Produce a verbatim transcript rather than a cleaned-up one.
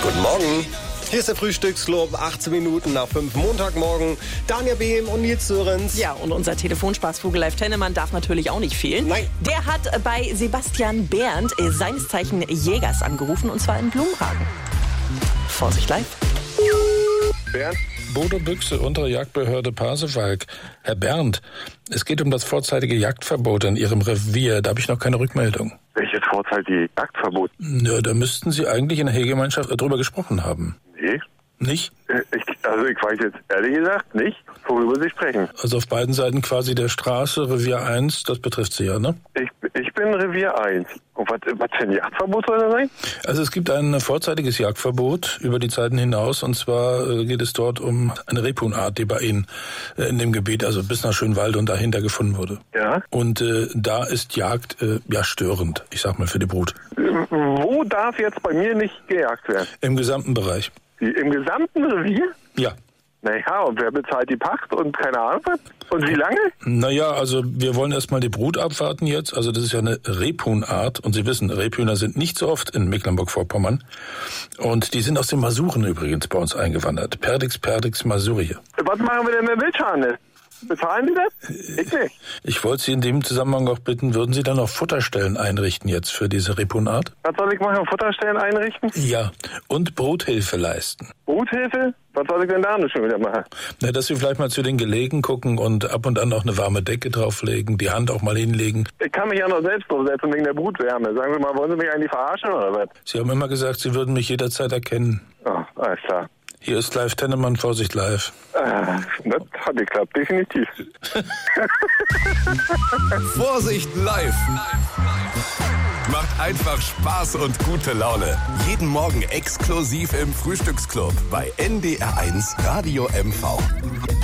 Guten Morgen. Hier ist der Frühstücksclub, achtzehn Minuten nach fünf Montagmorgen. Daniel Behm und Nils Sörensen. Ja, und unser Telefonspaßvogel Live Tennemann darf natürlich auch nicht fehlen. Nein. Der hat bei Sebastian Bernd, äh, seines Zeichen Jägers, angerufen, und zwar in Blumhagen. Vorsicht live. Bernd? Bodo Büchse, untere Jagdbehörde Pasewalk. Herr Bernd, es geht um das vorzeitige Jagdverbot in Ihrem Revier. Da habe ich noch keine Rückmeldung. Welches vorzeitige Jagdverbot? Ja, da müssten Sie eigentlich in der Heggemeinschaft drüber gesprochen haben. Nee. Nicht? Ich, also ich weiß jetzt ehrlich gesagt nicht, worüber Sie sprechen. Also auf beiden Seiten quasi der Straße, Revier eins, das betrifft Sie ja, ne? Ich, ich bin Revier eins. Und was, was für ein Jagdverbot soll das sein? Also es gibt ein vorzeitiges Jagdverbot über die Zeiten hinaus, und zwar äh, geht es dort um eine Rebhuhnart, die bei Ihnen äh, in dem Gebiet, also bis nach Schönwalde und dahinter gefunden wurde. Ja. Und äh, da ist Jagd äh, ja störend, ich sag mal, für die Brut. Wo darf jetzt bei mir nicht gejagt werden? Im gesamten Bereich. Wie, im gesamten Revier? Ja. Naja, und wer bezahlt die Pacht und keine Ahnung was? Und wie lange? Naja, also wir wollen erstmal die Brut abwarten jetzt. Also das ist ja eine Rebhuhnart. Und Sie wissen, Rebhühner sind nicht so oft in Mecklenburg-Vorpommern. Und die sind aus den Masuren übrigens bei uns eingewandert. Perdix, Perdix, Masurie. Was machen wir denn mit Wildschweine? Bezahlen Sie das? Ich nicht. Ich wollte Sie in dem Zusammenhang auch bitten, würden Sie dann noch Futterstellen einrichten jetzt für diese Rebhuhnart? Was soll ich machen? Futterstellen einrichten? Ja, und Bruthilfe leisten. Bruthilfe? Was soll ich denn da noch schon wieder machen? Na, dass Sie vielleicht mal zu den Gelegen gucken und ab und an auch eine warme Decke drauflegen, die Hand auch mal hinlegen. Ich kann mich ja noch selbst draufsetzen wegen der Brutwärme. Sagen Sie mal, wollen Sie mich eigentlich verarschen oder was? Sie haben immer gesagt, Sie würden mich jederzeit erkennen. Oh, alles klar. Hier ist Live Tennemann, Vorsicht live. Ah, das hat geklappt, definitiv. Vorsicht live. Macht einfach Spaß und gute Laune. Jeden Morgen exklusiv im Frühstücksclub bei N D R eins Radio M V.